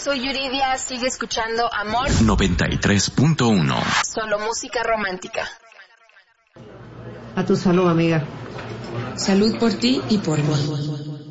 soy Yuridia, sigue escuchando Amor 93.1. Solo música romántica. A tu salud, amiga. Salud por ti y por mí.